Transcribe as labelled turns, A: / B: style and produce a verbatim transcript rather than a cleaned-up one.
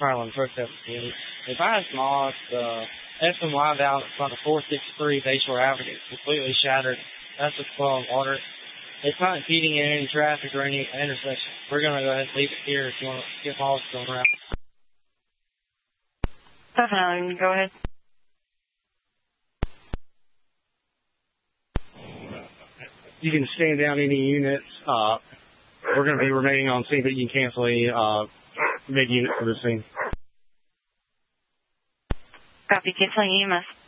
A: Harlan, first episode. If I had small, the S M Y valve on the four sixty-three Bayshore Avenue is completely shattered. That's what's flowing water. It's not impeding in any traffic or any intersection. We're going to go ahead and leave it here if you want to get policy going around.
B: Definitely. Go ahead.
A: You can stand down any units. Uh, we're going to be remaining on scene, but you can cancel any uh, mid-unit for the scene.
B: Copy. Canceling E M S.